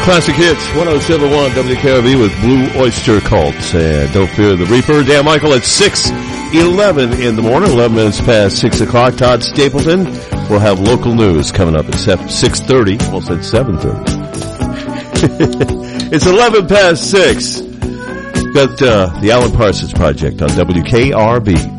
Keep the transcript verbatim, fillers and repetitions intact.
Classic Hits, one oh seven point one W K R V with Blue Oyster Cult. And Don't Fear the Reaper. Dan Michael at six eleven in the morning, eleven minutes past six o'clock. Todd Stapleton will have local news coming up at six thirty, almost at seven thirty. It's eleven past six. Got uh, the Alan Parsons Project on W K R V.